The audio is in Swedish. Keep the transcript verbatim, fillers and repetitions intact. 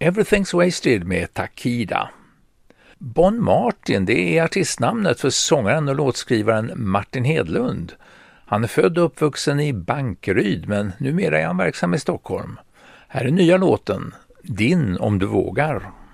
Everything's Wasted med Takida. Bon Martin, det är artistnamnet för sångaren och låtskrivaren Martin Hedlund. Han är född och uppvuxen i Bankeryd, men numera är han verksam i Stockholm. Här är nya låten, Din om du vågar.